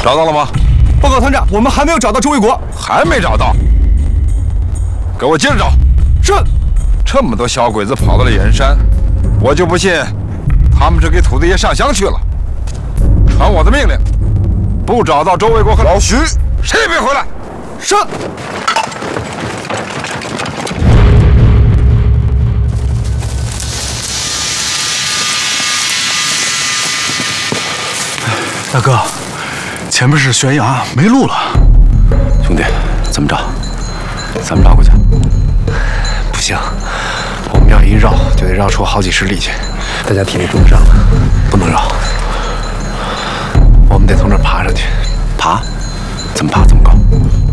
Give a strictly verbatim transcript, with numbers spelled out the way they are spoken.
找到了吗？ 报告团长，我们还没有找到周卫国， 还没找到。给我接着找。 是。 这么多小鬼子跑到了盐山，我就不信他们是给土地爷上香去了。传我的命令，不找到周卫国和老徐，谁也别回来。 是。 大哥，前面是悬崖，没路了。 兄弟，怎么着？咱们绕过去？不行，我们要一绕就得绕出好几十里去，大家体力跟不上了，不能绕。我们得从这儿爬上去。爬？怎么爬？怎么？